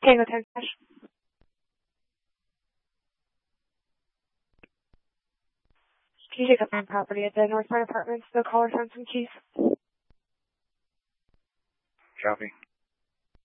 Tango 10 Cash. Can you take up my property at the Northside Apartments? The caller found some keys. Copy.